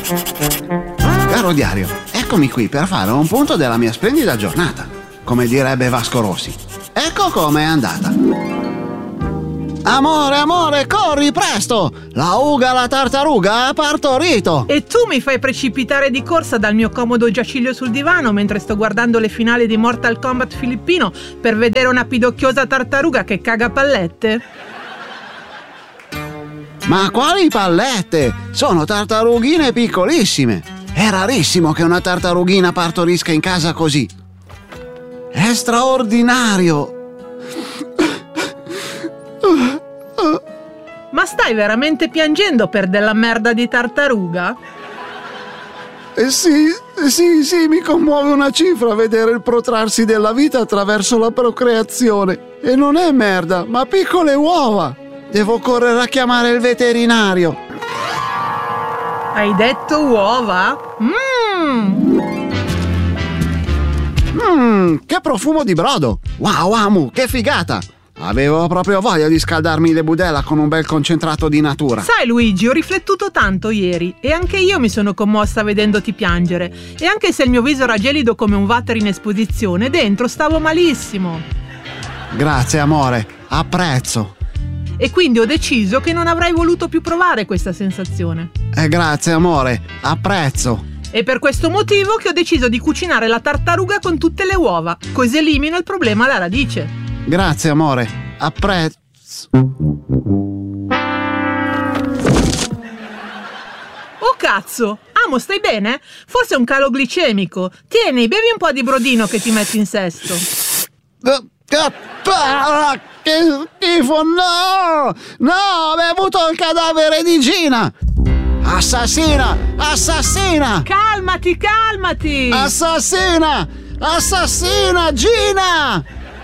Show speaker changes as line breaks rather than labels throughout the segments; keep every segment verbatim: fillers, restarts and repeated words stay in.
Caro diario, eccomi qui per fare un punto della mia splendida giornata. Come direbbe Vasco Rossi. Ecco com'è andata. Amore, amore, corri presto! La Uga la tartaruga ha partorito!
E tu mi fai precipitare di corsa dal mio comodo giaciglio sul divano mentre sto guardando le finali di Mortal Kombat filippino per vedere una pidocchiosa tartaruga che caga pallette?
Ma quali pallette? Sono tartarughine piccolissime. È rarissimo che una tartarughina partorisca in casa così. È straordinario.
Ma stai veramente piangendo per della merda di tartaruga?
Eh sì, sì, sì, mi commuove una cifra vedere il protrarsi della vita attraverso la procreazione. E non è merda, ma piccole uova. Devo correre a chiamare il veterinario.
Hai detto uova? Mmm!
Mmm, che profumo di brodo! Wow, Amu, che figata! Avevo proprio voglia di scaldarmi le budella con un bel concentrato di natura.
Sai Luigi, ho riflettuto tanto ieri e anche io mi sono commossa vedendoti piangere. E anche se il mio viso era gelido come un water in esposizione, dentro stavo malissimo.
Grazie amore, apprezzo.
E quindi ho deciso che non avrei voluto più provare questa sensazione.
Eh, grazie amore, apprezzo.
E per questo motivo che ho deciso di cucinare la tartaruga con tutte le uova, così elimino il problema alla radice.
Grazie amore, apprezzo.
Oh cazzo! Amo, stai bene? Forse è un calo glicemico. Tieni, bevi un po' di brodino che ti metti in sesto.
Che schifo, no! No, ho bevuto il cadavere di Gina! Assassina! Assassina!
Calmati, calmati!
Assassina! Assassina, Gina!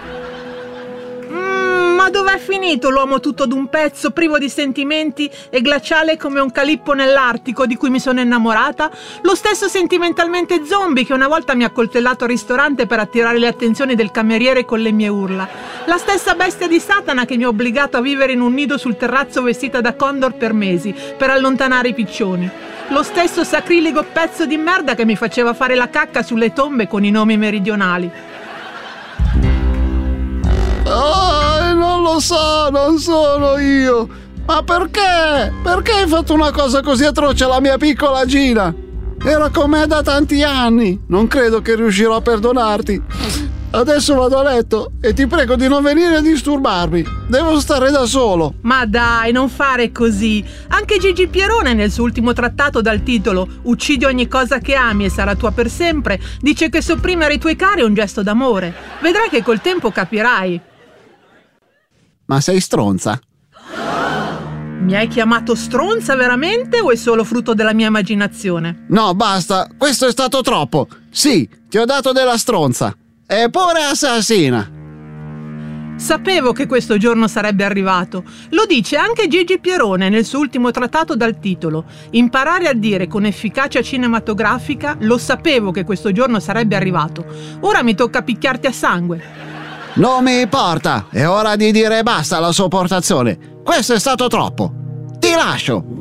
Mm, ma dov'è finito l'uomo tutto d'un pezzo, privo di sentimenti e glaciale come un calippo nell'Artico di cui mi sono innamorata? Lo stesso sentimentalmente zombie che una volta mi ha coltellato al ristorante per attirare le attenzioni del cameriere con le mie urla. La stessa bestia di Satana che mi ha obbligato a vivere in un nido sul terrazzo vestita da condor per mesi, per allontanare i piccioni. Lo stesso sacriligo pezzo di merda che mi faceva fare la cacca sulle tombe con i nomi meridionali.
Oh, non lo so, non sono io. Ma perché? Perché hai fatto una cosa così atroce alla mia piccola Gina? Era con me da tanti anni. Non credo che riuscirò a perdonarti. Adesso vado a letto e ti prego di non venire a disturbarmi. Devo stare da solo.
Ma dai, non fare così. Anche Gigi Pierone nel suo ultimo trattato dal titolo "Uccidi ogni cosa che ami e sarà tua per sempre" dice che sopprimere i tuoi cari è un gesto d'amore. Vedrai che col tempo capirai.
Ma sei stronza?
Mi hai chiamato stronza veramente o è solo frutto della mia immaginazione?
No, basta, questo è stato troppo. Sì, ti ho dato della stronza. E pure assassina.
Sapevo che questo giorno sarebbe arrivato. Lo dice anche Gigi Pierone nel suo ultimo trattato dal titolo "Imparare a dire con efficacia cinematografica: lo sapevo che questo giorno sarebbe arrivato. Ora mi tocca picchiarti a sangue".
Non mi importa, è ora di dire basta alla sopportazione. Questo è stato troppo. Ti lascio.